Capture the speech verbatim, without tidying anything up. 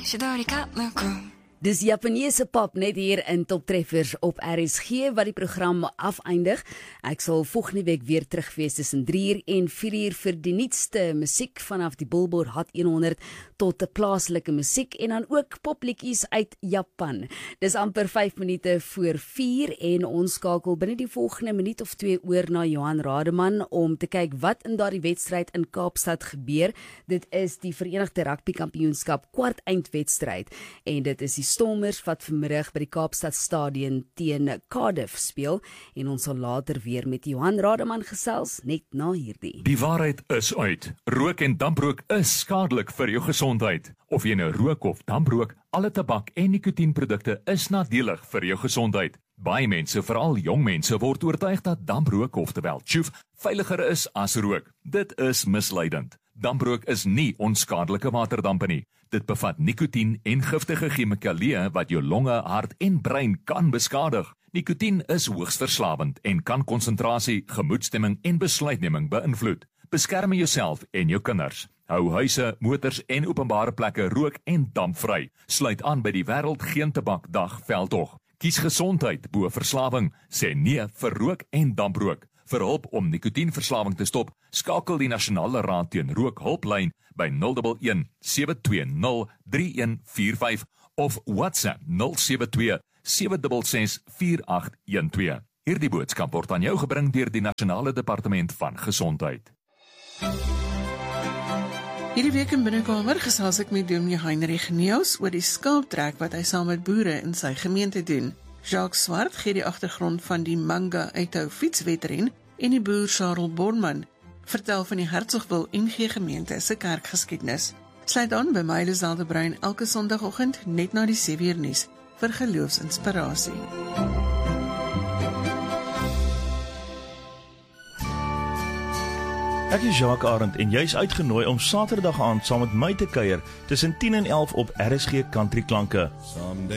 手通りか向こう Dis Japaneese pop net hier in Toptreffers op R S G wat die program afeindig. Ek sal volgende week weer terug wees tussen drie uur en vier uur vir die nuutste musiek vanaf die Billboard Hot honderd tot 'n plaaslike musiek en dan ook popliedjies uit Japan. Dis amper vyf minute voor vier en ons skakel binne die volgende minuut of twee oor na Johan Rademan om te kyk wat in daardie wedstryd in Kaapstad gebeur. Dit is die Verenigde Rugby Kampioenskap kwart eindwedstryd en dit is die Stormers wat vanmiddag by die Kaapstad Stadion teen Cardiff speel en ons sal later weer met Johan Rademan gesels net na hierdie. Die waarheid is uit. Rook en damprook is skadelik vir jou gesondheid. Of jy nou rook of damprook, alle tabak en nikotienprodukte is nadelig vir jou gesondheid. Baie mense, veral jong mense, word oortuig dat damprook, oftewel tjoef, veiliger is as rook. Dit is misleidend. Damprook is nie onskadelike waterdampe nie. Dit bevat nikotien en giftige chemikalieë wat jou longe, hart en brein kan beskadig. Nikotien is hoogs verslawend en kan konsentrasie, gemoedstemming en besluitneming beïnvloed. Beskerm jouself en jou kinders. Hou huise, motors en openbare plekke rook en dampvry. Sluit aan by die Wêreld Geen Tabak Dag veldtog. Kies gesondheid bo verslawing. Sê nee vir rook en damprook. Vir hulp om nikotienverslawing te stop, skakel die Nasionale Raad teen Rook hulplyn by nul een een sewe twee nul drie een vier vyf of WhatsApp nul sewe twee sewe ses ses vier agt een twee. Hierdie boodskap word aan jou gebring deur die Nasionale Departement van Gesondheid. Hierdie week in Binnekamer gesels ek met Dominee Heinrich Neus oor die skaaptrek wat hy saam met boere in sy gemeente doen. Jacques Swart gee die agtergrond van die Manga Uithou fietswedren en die boer Charles Borman vertel van die Hertsgwil N G gemeente se kerkgeskiedenis. Sluit aan by my Liselde Bruin elke Sondagoggend net na die sewe uur nuus vir geloofsinspirasie. Ek is Jacques Arend en jy is uitgenooi om Saterdag aand saam met my te kuier tussen tien en elf op R S G Country Klanke.